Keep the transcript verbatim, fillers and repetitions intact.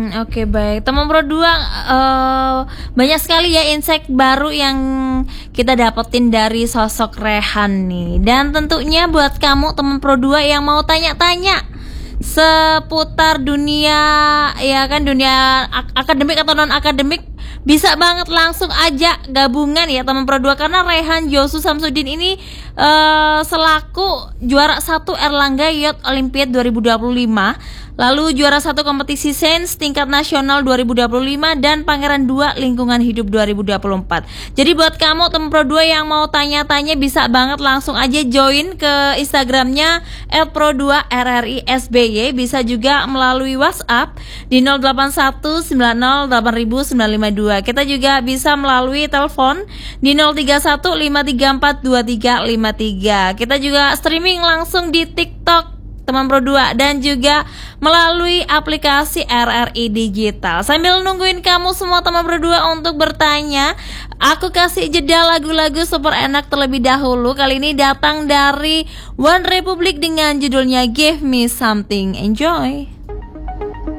Oke, baik. Teman Pro dua, eh, banyak sekali ya insight baru yang kita dapetin dari sosok Rehan nih. Dan tentunya buat kamu teman Pro dua yang mau tanya-tanya seputar dunia, ya kan, dunia ak- akademik atau non akademik, bisa banget langsung aja gabungan ya teman Pro dua, karena Rehan Josu Samsudin ini uh, selaku juara satu Erlangga Youth Olympiad dua ribu dua puluh lima, lalu juara satu kompetisi sains tingkat nasional dua ribu dua puluh lima, dan Pangeran dua Lingkungan Hidup dua ribu dua puluh empat. Jadi buat kamu teman Pro dua yang mau tanya-tanya, bisa banget langsung aja join ke Instagramnya et pro dua r r i s b y, bisa juga melalui WhatsApp di nol delapan satu sembilan nol delapan sembilan lima dua. Kita juga bisa melalui telepon di nol tiga satu lima tiga empat dua tiga lima tiga. Kita juga streaming langsung di TikTok teman Pro dua dan juga melalui aplikasi R R I Digital. Sambil nungguin kamu semua teman Pro dua untuk bertanya, aku kasih jeda lagu-lagu super enak terlebih dahulu. Kali ini datang dari One Republic dengan judulnya Give Me Something. Enjoy.